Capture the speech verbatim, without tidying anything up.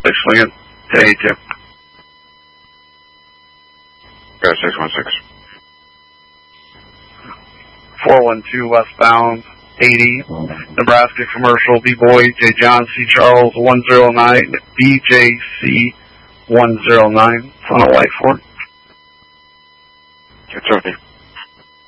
swinging to A two. Go six one six. four one two westbound, eighty, Nebraska Commercial, B-Boy, J. John C. Charles, one zero nine, B J C, one zero nine, front of White Ford. It's okay.